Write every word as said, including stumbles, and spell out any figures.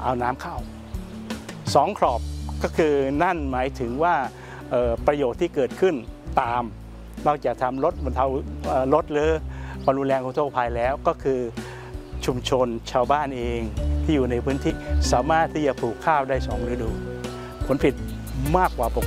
เอาน้ำเข้าสองขรอบก็คือนั่นหมายถึงว่าประโยชน์ที่เกิดขึ้นตามนอกจากทำลดบรรเทาลดหรือความรุนแรงของโรคภัยแล้วก็คือชุมชนชาวบ้านเองที่อยู่ในพื้นที่สามารถที่จะปลูกข้าวได้สองฤดูผลผลิตมากกว่าปก